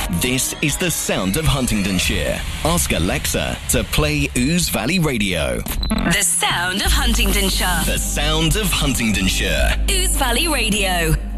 This is the sound of Huntingdonshire. Ask Alexa to play Ouse Valley Radio. The sound of Huntingdonshire. The sound of Huntingdonshire. Ouse Valley Radio.